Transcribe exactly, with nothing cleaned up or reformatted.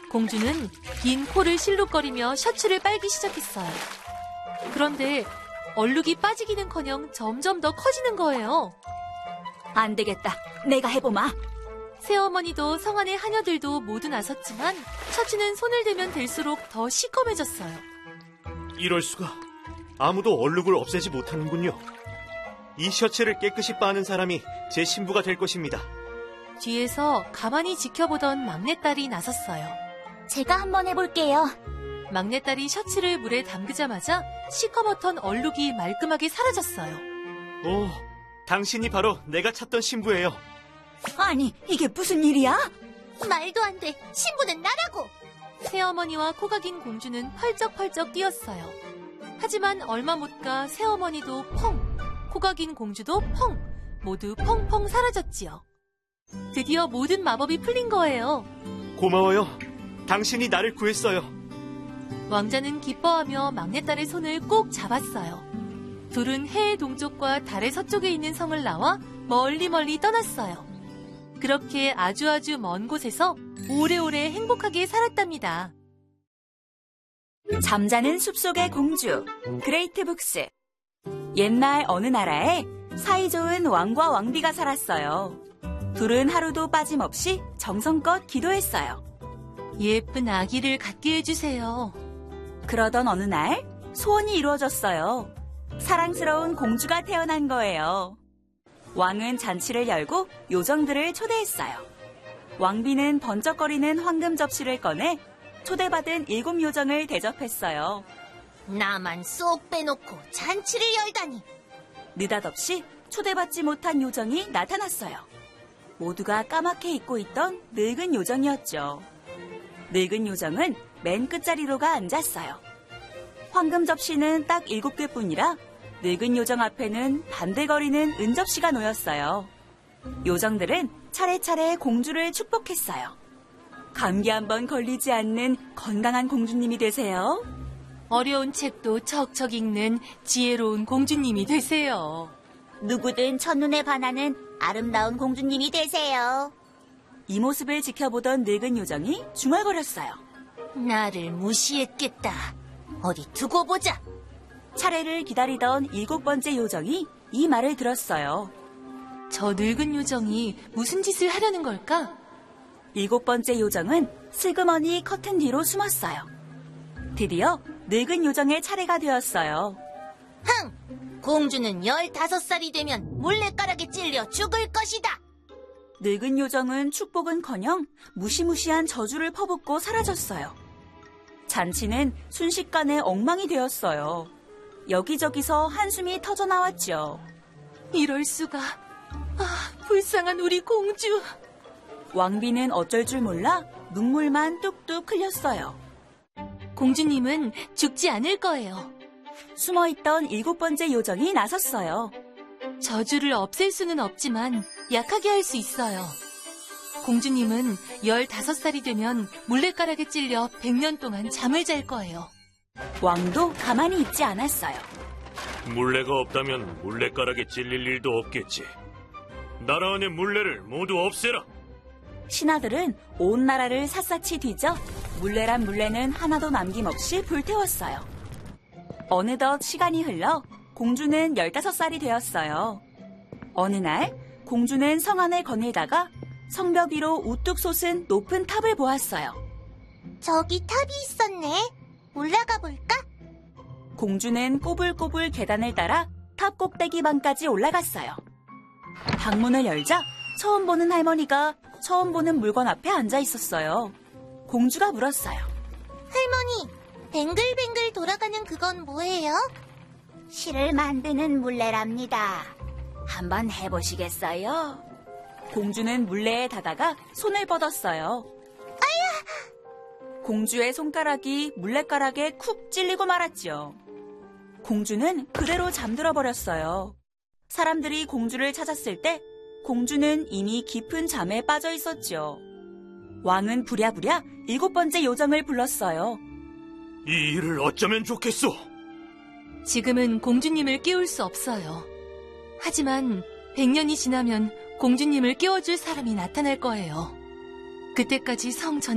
공주는 긴 코를 실룩거리며 셔츠를 빨기 시작했어요. 그런데 얼룩이 빠지기는커녕 점점 더 커지는 거예요. 안 되겠다. 내가 해보마. 새어머니도 성안의 하녀들도 모두 나섰지만 셔츠는 손을 대면 될수록 더 시커매졌어요. 이럴 수가. 아무도 얼룩을 없애지 못하는군요. 이 셔츠를 깨끗이 빠는 사람이 제 신부가 될 것입니다. 뒤에서 가만히 지켜보던 막내딸이 나섰어요. 제가 한번 해볼게요. 막내딸이 셔츠를 물에 담그자마자 시커멓던 얼룩이 말끔하게 사라졌어요. 오, 당신이 바로 내가 찾던 신부예요. 아니, 이게 무슨 일이야? 말도 안 돼. 신부는 나라고. 새어머니와 코가 긴 공주는 펄쩍펄쩍 뛰었어요. 하지만 얼마 못 가 새어머니도 펑, 코가 긴 공주도 펑, 모두 펑펑 사라졌지요. 드디어 모든 마법이 풀린 거예요. 고마워요. 당신이 나를 구했어요. 왕자는 기뻐하며 막내딸의 손을 꼭 잡았어요. 둘은 해의 동쪽과 달의 서쪽에 있는 성을 나와 멀리 멀리 떠났어요. 그렇게 아주 아주 먼 곳에서 오래오래 행복하게 살았답니다. 잠자는 숲속의 공주, 그레이트 북스. 옛날 어느 나라에 사이좋은 왕과 왕비가 살았어요. 둘은 하루도 빠짐없이 정성껏 기도했어요. 예쁜 아기를 갖게 해주세요. 그러던 어느 날 소원이 이루어졌어요. 사랑스러운 공주가 태어난 거예요. 왕은 잔치를 열고 요정들을 초대했어요. 왕비는 번쩍거리는 황금 접시를 꺼내 초대받은 일곱 요정을 대접했어요. 나만 쏙 빼놓고 잔치를 열다니. 느닷없이 초대받지 못한 요정이 나타났어요. 모두가 까맣게 잊고 있던 늙은 요정이었죠. 늙은 요정은 맨 끝자리로 가 앉았어요. 황금 접시는 딱 일곱 개뿐이라 늙은 요정 앞에는 반들거리는 은접시가 놓였어요. 요정들은 차례차례 공주를 축복했어요. 감기 한번 걸리지 않는 건강한 공주님이 되세요. 어려운 책도 척척 읽는 지혜로운 공주님이 되세요. 누구든 첫눈에 반하는 아름다운 공주님이 되세요. 이 모습을 지켜보던 늙은 요정이 중얼거렸어요. 나를 무시했겠다. 어디 두고 보자. 차례를 기다리던 일곱 번째 요정이 이 말을 들었어요. 저 늙은 요정이 무슨 짓을 하려는 걸까? 일곱 번째 요정은 슬그머니 커튼 뒤로 숨었어요. 드디어 늙은 요정의 차례가 되었어요. 흥! 공주는 열다섯 살이 되면 물레가락에 찔려 죽을 것이다. 늙은 요정은 축복은커녕 무시무시한 저주를 퍼붓고 사라졌어요. 잔치는 순식간에 엉망이 되었어요. 여기저기서 한숨이 터져나왔죠. 이럴 수가. 아, 불쌍한 우리 공주. 왕비는 어쩔 줄 몰라 눈물만 뚝뚝 흘렸어요. 공주님은 죽지 않을 거예요. 숨어있던 일곱 번째 요정이 나섰어요. 저주를 없앨 수는 없지만 약하게 할 수 있어요. 공주님은 열다섯 살이 되면 물레가락에 찔려 백 년 동안 잠을 잘 거예요. 왕도 가만히 있지 않았어요. 물레가 없다면 물레가락에 찔릴 일도 없겠지. 나라 안의 물레를 모두 없애라. 신하들은 온 나라를 샅샅이 뒤져 물레란 물레는 하나도 남김없이 불태웠어요. 어느덧 시간이 흘러 공주는 열다섯 살이 되었어요. 어느 날 공주는 성 안을 거닐다가 성벽 위로 우뚝 솟은 높은 탑을 보았어요. 저기 탑이 있었네. 올라가 볼까? 공주는 꼬불꼬불 계단을 따라 탑 꼭대기 방까지 올라갔어요. 방문을 열자 처음 보는 할머니가 처음 보는 물건 앞에 앉아 있었어요. 공주가 물었어요. 할머니, 뱅글뱅글 돌아가는 그건 뭐예요? 실을 만드는 물레랍니다. 한번 해보시겠어요? 공주는 물레에 닿다가 손을 뻗었어요. 아야! 공주의 손가락이 물레가락에 쿡 찔리고 말았죠. 공주는 그대로 잠들어 버렸어요. 사람들이 공주를 찾았을 때 공주는 이미 깊은 잠에 빠져 있었죠. 왕은 부랴부랴 일곱 번째 요정을 불렀어요. 이 일을 어쩌면 좋겠소? 지금은 공주님을 깨울 수 없어요. 하지만 백 년이 지나면 공주님을 깨워줄 사람이 나타날 거예요. 그때까지 성 전